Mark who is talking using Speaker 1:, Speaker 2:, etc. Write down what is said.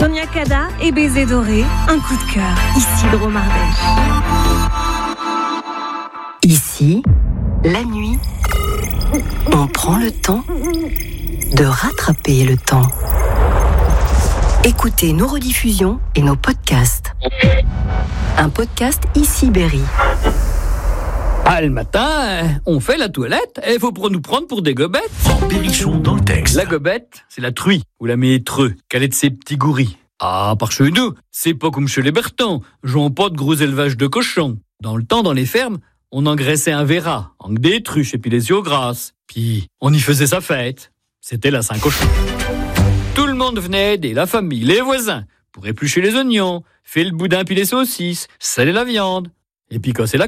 Speaker 1: Sonia Cada et Baiser Doré, un coup de cœur, ici de Romardèche.
Speaker 2: Ici, la nuit, on prend le temps de rattraper le temps. Écoutez nos rediffusions et nos podcasts. Un podcast Ici Berry.
Speaker 3: Ah, le matin, on fait la toilette et il faut nous prendre pour des gobettes.
Speaker 4: En Berrichon dans le texte.
Speaker 3: La gobette, c'est la truie ou la métreux, qu'elle est de ses petits gouris. Ah, par chez nous, c'est pas comme chez les Bertans, jouant pas de gros élevage de cochons. Dans le temps, dans les fermes, on engraissait un verra, avec des truches et puis les yeux grasses. Puis, on y faisait sa fête. C'était la Saint-Cochon. Tout le monde venait aider, la famille, les voisins, pour éplucher les oignons, faire le boudin puis les saucisses, saler la viande. Et puis quand c'est la